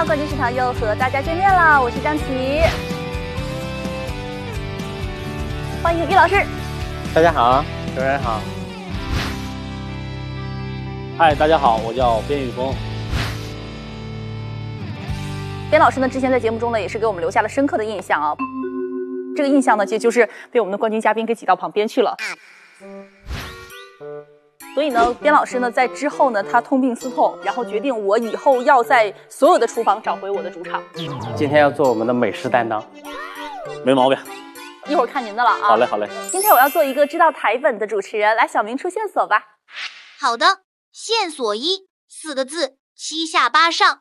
呢，冠军食堂又和大家见面了，我是张琪，欢迎于老师。 大家好，主持人好。 嗨，大家好，我叫边宇峰。 边老师呢，之前在节目中呢，也是给我们留下了深刻的印象啊。这个印象呢，就是被我们的冠军嘉宾给挤到旁边去了。所以呢，边老师呢，在之后呢，他痛定思痛，然后决定我以后要在所有的厨房找回我的主场。 今天要做我们的美食担当， 没毛病。 一会儿看您的了啊。 好嘞，好嘞。 今天我要做一个知道台本的主持人，来，小明出线索吧。 好的，线索一，4个字，7下8上。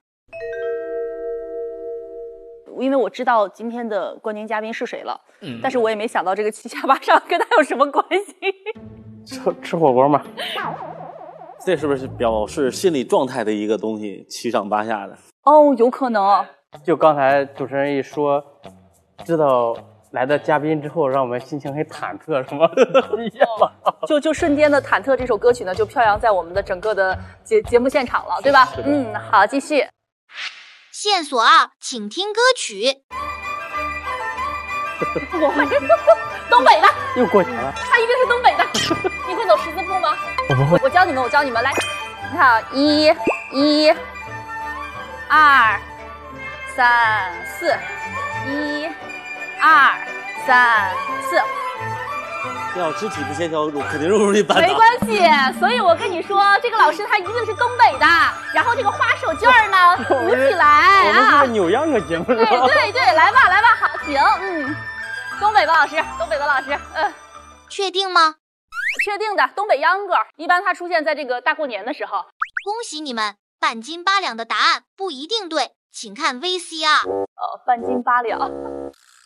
因为我知道今天的冠军嘉宾是谁了，但是我也没想到这个7下8上跟他有什么关系。 吃火锅吗？ 这是不是表示心理状态的一个东西？7上8下的。 哦，有可能。 就刚才主持人一说，知道来的嘉宾之后，让我们心情很忐忑，是吗？ 就瞬间的忐忑，这首歌曲呢就飘扬在我们的整个的节目现场了，对吧？好，继续。 线索2，请听歌曲。 我会东北的， 又过年了， 他一定是东北的。你会走十字步吗？ 我不会。 我教你们，来，你看啊，1、2、3、4，1、2、3、4。 要肢体不协调，肯定容易绊倒。 没关系，所以我跟你说，这个老师他一定是东北的。然后这个花手绢呢，鼓起来啊！ 我们是个扭秧歌节目，是吧？ 对，来吧，好，行，东北的老师， 确定吗？ 确定的，东北秧歌，一般它出现在这个大过年的时候。 恭喜你们，半斤8两的答案不一定对，请看 VCR。 半斤8两，